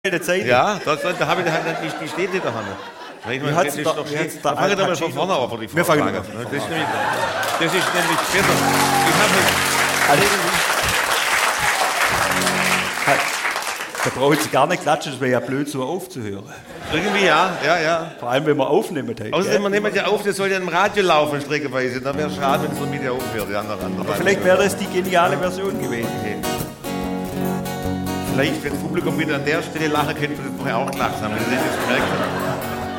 Zeit. Ja, da habe ich halt die steht nicht da. Fangen wir mal von vorne auf. Wir fangen mal. Das ist nämlich besser. Da braucht Sie gar nicht klatschen, das wäre ja blöd, so aufzuhören. Irgendwie ja. Vor allem, wenn wir aufnehmen. Außerdem, man nimmt ja auf, das soll ja im Radio laufen, streckenweise. Dann wäre es schade, wenn es so mit dir aufhört. Aber vielleicht wäre das die geniale Version gewesen. Okay. Vielleicht, wenn das Publikum wieder an der Stelle lachen könnte, das vorher auch gelacht haben. Wenn Sie das gemerkt haben.